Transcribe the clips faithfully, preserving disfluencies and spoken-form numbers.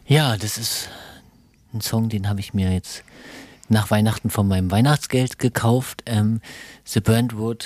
Ja, das ist ein Song, den habe ich mir jetzt nach Weihnachten von meinem Weihnachtsgeld gekauft. Ähm, The Burnt Wood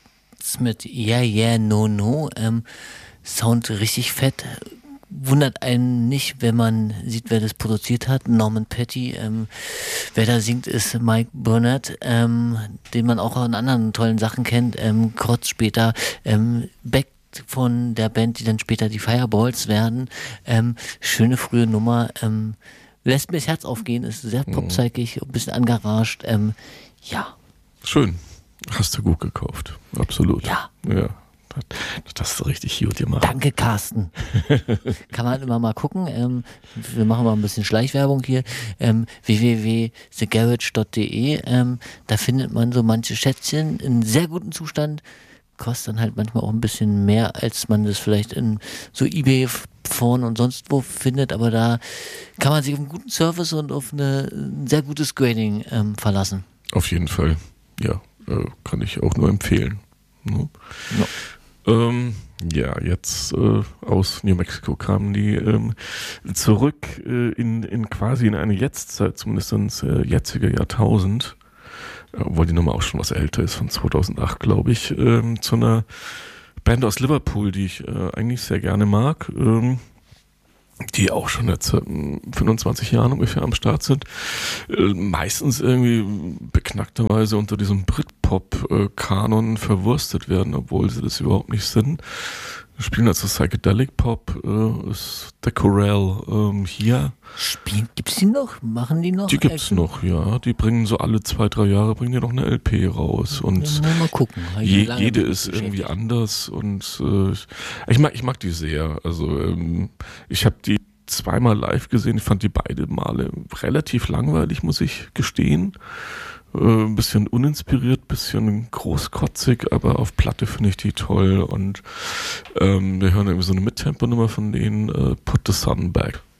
mit Yeah, Yeah, No, No. Ähm, Sound richtig fett. Wundert einen nicht, wenn man sieht, wer das produziert hat. Norman Petty. Ähm, wer da singt, ist Mike Burnett, ähm, den man auch an anderen tollen Sachen kennt. Ähm, kurz später ähm, Beck von der Band, die dann später die Fireballs werden. Ähm, schöne frühe Nummer. Ähm, lässt mir das Herz aufgehen. Ist sehr popzeigig, ein bisschen angaraged. Ähm, ja. Schön. Hast du gut gekauft. Absolut. Ja. Ja. Das hast du richtig gut gemacht. Danke, Carsten. Kann man immer mal gucken. Ähm, wir machen mal ein bisschen Schleichwerbung hier. Ähm, w w w punkt the garage punkt d e. Ähm, da findet man so manche Schätzchen in sehr gutem Zustand. Kostet dann halt manchmal auch ein bisschen mehr, als man das vielleicht in so eBay, Foren und sonst wo findet. Aber da kann man sich auf einen guten Service und auf eine, ein sehr gutes Grading ähm, verlassen. Auf jeden Fall. Ja, äh, kann ich auch nur empfehlen. Ne? Ja. Ähm, ja, jetzt äh, aus New Mexico kamen die ähm, zurück äh, in, in quasi in eine Jetztzeit, zumindest ins äh, jetzige Jahrtausend, äh, obwohl die Nummer auch schon was älter ist, von zweitausendacht, glaube ich, ähm, zu einer Band aus Liverpool, die ich äh, eigentlich sehr gerne mag, ähm, die auch schon jetzt seit fünfundzwanzig Jahren ungefähr am Start sind, äh, meistens irgendwie beknackterweise unter diesem Britpop-Kanon verwurstet werden, obwohl sie das überhaupt nicht sind. Wir spielen also Psychedelic Pop, äh, ist The Corral ähm, hier. Spielen, gibt's die noch? Machen die noch? Die gibt's Action? noch, ja. Die bringen so alle zwei, drei Jahre bringen die noch eine L P raus. Und ja, mal gucken. je, jede ist irgendwie anders und äh, ich mag, ich mag die sehr. Also ähm, ich habe die zweimal live gesehen. Ich fand die beide Male relativ langweilig, muss ich gestehen. Äh, ein bisschen uninspiriert, bisschen großkotzig, aber auf Platte finde ich die toll. Und ähm, wir hören irgendwie so eine Mittempo-Nummer von denen, äh, Put the Sun Back.